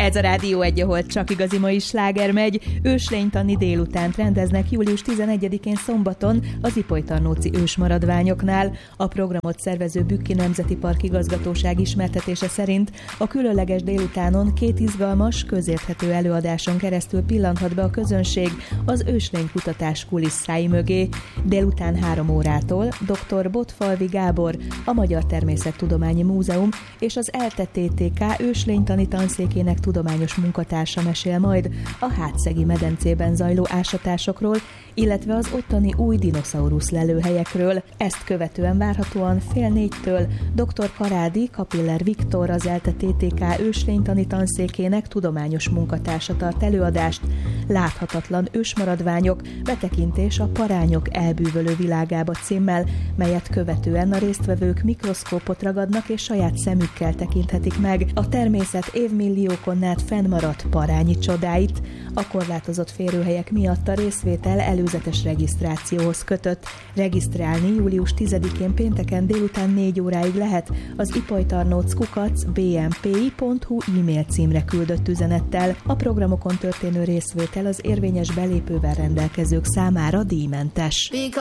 Ez a Rádió 1, ahol csak igazi mai sláger megy. Őslénytani délutánt rendeznek július 11-én szombaton az Ipolytarnóci ősmaradványoknál. A programot szervező Bükki Nemzeti Park igazgatóság ismertetése szerint a különleges délutánon 2 izgalmas, közérthető előadáson keresztül pillanthat be a közönség az őslénykutatás kulisszái mögé. Délután 3 órától dr. Botfalvi Gábor, a Magyar Természettudományi Múzeum és az ELTE TTK őslénytani tanszékének tudományos munkatársa mesél majd a Hátszegi medencében zajló ásatásokról, illetve az ottani új dinoszaurusz lelőhelyekről. Ezt követően várhatóan 3:30-től dr. Karádi Kapiller Viktor, az ELTE TTK őslénytani tanszékének tudományos munkatársa tart előadást. Láthatatlan ősmaradványok, betekintés a parányok elbűvölő világába címmel, melyet követően a résztvevők mikroszkópot ragadnak és saját szemükkel tekinthetik meg a természet évmilliókon át fennmaradt parányi csodáit. A korlátozott férőhelyek miatt a részvétel előzetes regisztrációhoz kötött. Regisztrálni július 10-én pénteken délután 4 óráig lehet az ipolytarnóc@bmpi.hu e-mail címre küldött üzenettel. A programokon történő részvétel az érvényes belépővel rendelkezők számára díjmentes.